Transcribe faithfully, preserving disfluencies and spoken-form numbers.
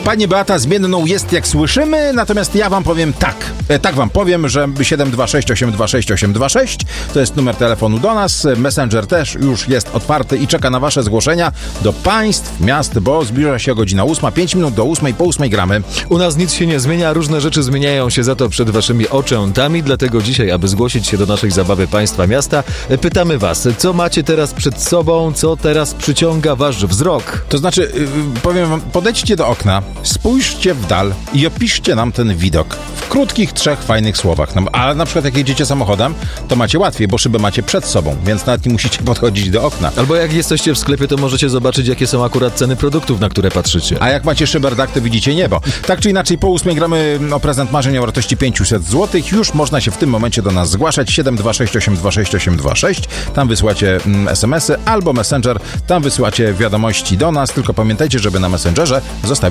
Pani Beata zmienną jest, jak słyszymy, natomiast ja wam powiem tak. E, tak wam powiem, że siedem dwa sześć osiem dwa sześć osiem dwa sześć to jest numer telefonu do nas. Messenger też już jest otwarty i czeka na wasze zgłoszenia do państw, miast, bo zbliża się godzina ósma, pięć minut do ósmej, po ósmej gramy. U nas nic się nie zmienia, różne rzeczy zmieniają się za to przed waszymi oczętami, dlatego dzisiaj, aby zgłosić się do naszej zabawy państwa, miasta, pytamy was, co macie teraz przed sobą, co teraz przyciąga wasz wzrok? To znaczy, yy, powiem wam, podejdźcie do okna, spójrzcie w dal i opiszcie nam ten widok w krótkich, trzech fajnych słowach. No, ale na przykład jak jedziecie samochodem, to macie łatwiej, bo szybę macie przed sobą, więc nawet nie musicie podchodzić do okna. Albo jak jesteście w sklepie, to możecie zobaczyć, jakie są akurat ceny produktów, na które patrzycie. A jak macie szyberdak, to widzicie niebo. Tak czy inaczej, po ósmej gramy o prezent marzeń o wartości pięćset złotych. Już można się w tym momencie do nas zgłaszać. siedem dwa sześć osiem dwa sześć osiem dwa sześć. Tam wysyłacie mm, es em esy albo Messenger. Tam wysyłacie wiadomości do nas. Tylko pamiętajcie, żeby na Messengerze zostawić